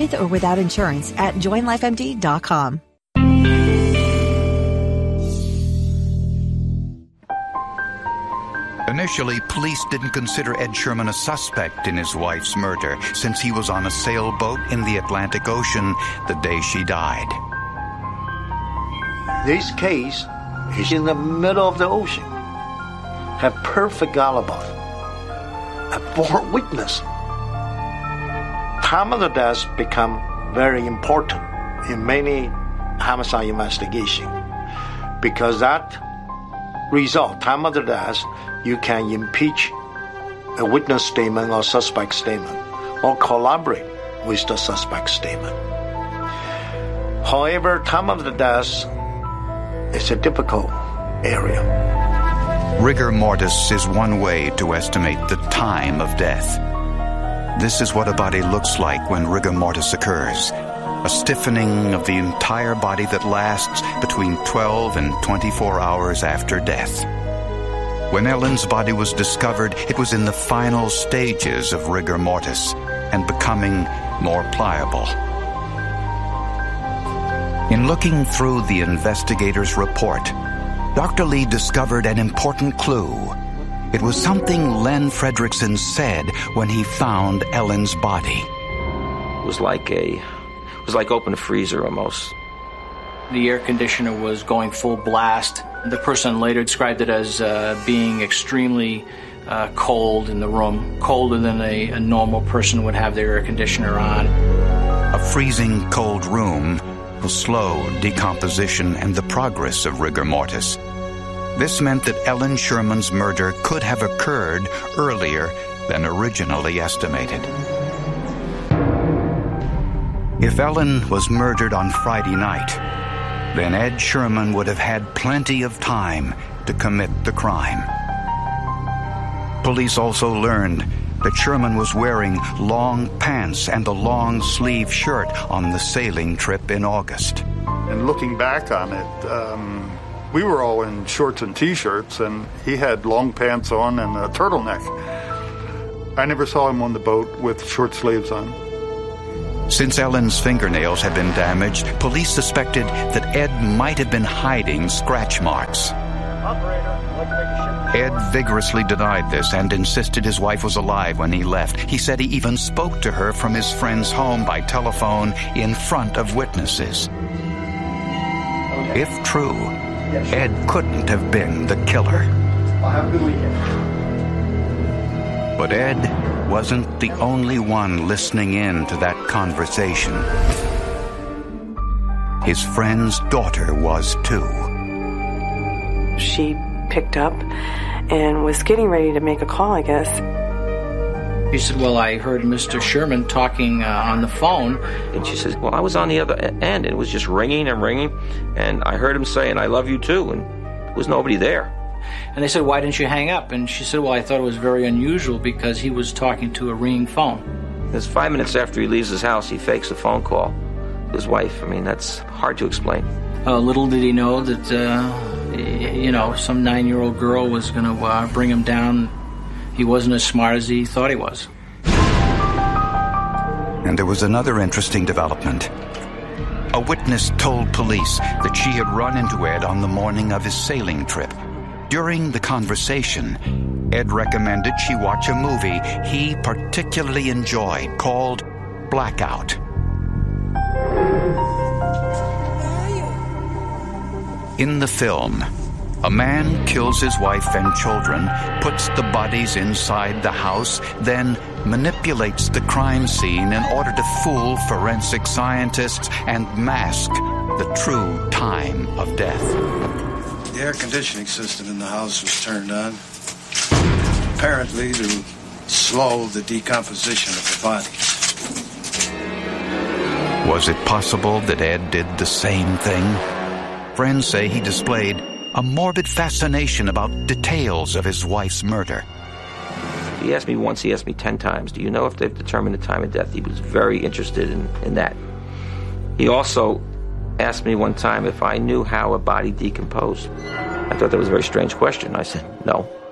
With or without insurance at joinlifemd.com. Initially, police didn't consider Ed Sherman a suspect in his wife's murder, since he was on a sailboat in the Atlantic Ocean the day she died. This case is in the middle of the ocean. Have perfect alibi. For witness. Time of the death become very important in many homicide investigation, because that result, time of the death, you can impeach a witness statement or suspect statement, or collaborate with the suspect statement. However, time of the death is a difficult area. Rigor mortis is one way to estimate the time of death. This is what a body looks like when rigor mortis occurs. A stiffening of the entire body that lasts between 12 and 24 hours after death. When Ellen's body was discovered, it was in the final stages of rigor mortis and becoming more pliable. In looking through the investigator's report, Dr. Lee discovered an important clue. It was something Len Fredrickson said when he found Ellen's body. It was like open a freezer almost. The air conditioner was going full blast. The person later described it as being extremely cold in the room, colder than a normal person would have their air conditioner on. A freezing cold room will slow decomposition and the progress of rigor mortis. This meant that Ellen Sherman's murder could have occurred earlier than originally estimated. If Ellen was murdered on Friday night, then Ed Sherman would have had plenty of time to commit the crime. Police also learned that Sherman was wearing long pants and a long-sleeve shirt on the sailing trip in August. And looking back on it, we were all in shorts and T-shirts, and he had long pants on and a turtleneck. I never saw him on the boat with short sleeves on. Since Ellen's fingernails had been damaged, police suspected that Ed might have been hiding scratch marks. Ed vigorously denied this and insisted his wife was alive when he left. He said he even spoke to her from his friend's home by telephone in front of witnesses. If true, Ed couldn't have been the killer. Have a good weekend. But Ed wasn't the only one listening in to that conversation. His friend's daughter was too. She picked up and was getting ready to make a call, I guess. She said, well, I heard Mr. Sherman talking on the phone. And she says, well, I was on the other end, and it was just ringing and ringing, and I heard him saying, I love you too, and there was nobody there. And they said, why didn't you hang up? And she said, well, I thought it was very unusual because he was talking to a ringing phone. It's 5 minutes after he leaves his house, he fakes a phone call to his wife. I mean, that's hard to explain. Little did he know that, some 9-year-old girl was going to bring him down. He wasn't as smart as he thought he was. And there was another interesting development. A witness told police that she had run into Ed on the morning of his sailing trip. During the conversation, Ed recommended she watch a movie he particularly enjoyed called Blackout. In the film, a man kills his wife and children, puts the bodies inside the house, then manipulates the crime scene in order to fool forensic scientists and mask the true time of death. The air conditioning system in the house was turned on, apparently to slow the decomposition of the bodies. Was it possible that Ed did the same thing? Friends say he displayed a morbid fascination about details of his wife's murder. He asked me once, he asked me 10 times, do you know if they've determined the time of death? He was very interested in that. He also asked me one time if I knew how a body decomposed. I thought that was a very strange question. I said, no.